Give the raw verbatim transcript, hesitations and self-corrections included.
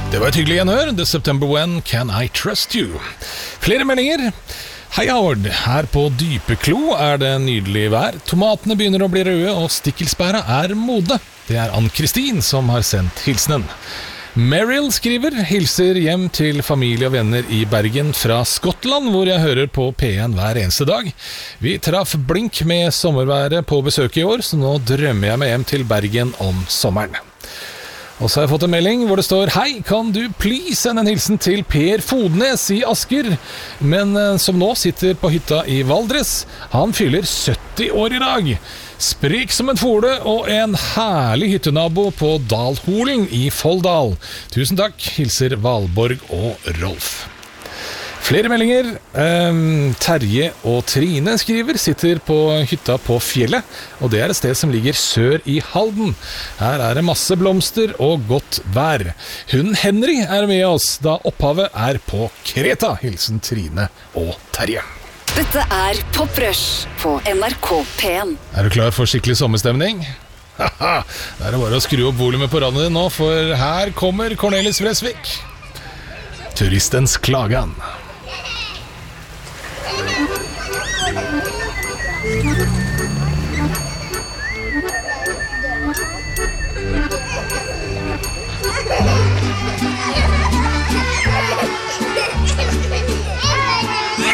Det var et hyggelig gjenhør. The September When Can I Trust You? Flere meldinger. Hei Howard, her på Dypeklo er det nydelig vær. Tomatene begynner å bli røde, og stikkelsbæra er mode. Det er Ann-Kristin som har sendt hilsenen. Meryl skriver, hilser hjem til familie og venner i Bergen fra Skottland, hvor jeg hører på P en hver eneste dag. Vi traff blink med sommerværet på besøk i år, så nå drømmer jeg meg hjem til Bergen om sommeren. Og så har jeg fått en melding hvor det står: Hei, kan du please sende en hilsen til Per Fodnes i Asker, men som nå sitter på hytta i Valdres. Han fyller sytti år i dag. Sprek som en fole og en herlig hyttenabo på Dalholen i Folldal. Tusen takk, hilser Valborg og Rolf. Flere meldinger. Um, Terje og Trine skriver, sitter på hytta på fjellet, og det er et sted som ligger sør i Halden. Her er det masse blomster og godt vær. Hunden Henry er med oss, da opphavet er på Kreta. Hilsen Trine og Terje. Dette er Pop Rush på N R K P en. Er du klar for skikkelig sommerstemning? Haha, det er det bare å skru opp volumet på radioen din nå, for her kommer Cornelis Vreeswijk. Turistens klagan.